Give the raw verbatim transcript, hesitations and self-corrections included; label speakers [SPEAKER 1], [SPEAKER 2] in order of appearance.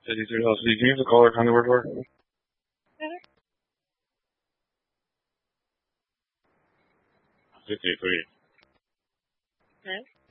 [SPEAKER 1] fifty-three L C. Can you use the caller kind of word for? fifty-three.
[SPEAKER 2] Okay.